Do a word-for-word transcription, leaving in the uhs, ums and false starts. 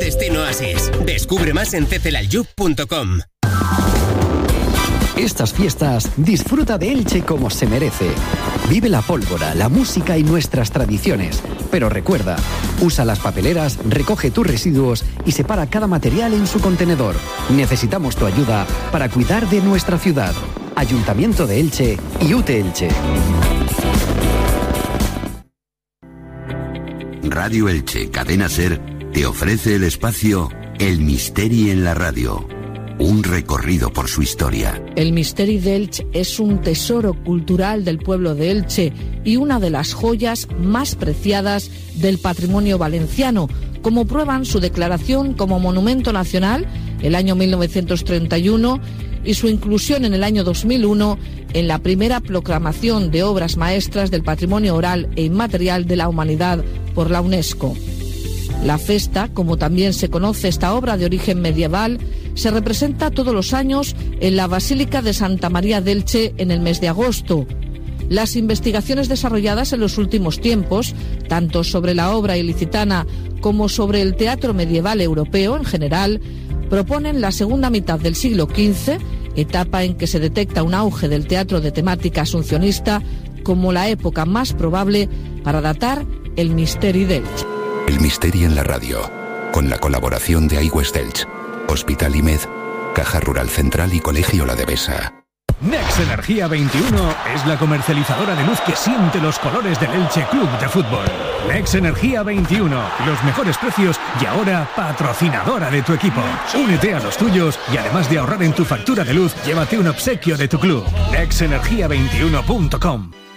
destino Oasis. Descubre más en cecelalyub punto com. Estas fiestas, disfruta de Elche como se merece. Vive la pólvora, la música y nuestras tradiciones. Pero recuerda, usa las papeleras, recoge tus residuos y separa cada material en su contenedor. Necesitamos tu ayuda para cuidar de nuestra ciudad. Ayuntamiento de Elche y U T E Elche. Radio Elche, Cadena SER, te ofrece el espacio El Misteri en la Radio. Un recorrido por su historia. El Misteri de Elche es un tesoro cultural del pueblo de Elche y una de las joyas más preciadas del patrimonio valenciano, como prueban su declaración como Monumento Nacional el año mil novecientos treinta y uno y su inclusión en el año dos mil uno en la primera proclamación de obras maestras del patrimonio oral e inmaterial de la humanidad por la UNESCO. La festa, como también se conoce esta obra de origen medieval, se representa todos los años en la Basílica de Santa María de Elche en el mes de agosto. Las investigaciones desarrolladas en los últimos tiempos, tanto sobre la obra ilicitana como sobre el teatro medieval europeo en general, proponen la segunda mitad del siglo quince, etapa en que se detecta un auge del teatro de temática asuncionista, como la época más probable para datar el Misteri d'Elche. El Misteri en la Radio, con la colaboración de iWest Elche, Hospital I M E D, Caja Rural Central y Colegio La Devesa. Nex Energía veintiuno es la comercializadora de luz que siente los colores del Elche Club de Fútbol. Nex Energía veintiuno, los mejores precios y ahora patrocinadora de tu equipo. Únete a los tuyos y además de ahorrar en tu factura de luz, llévate un obsequio de tu club. nex energía veintiuno punto com.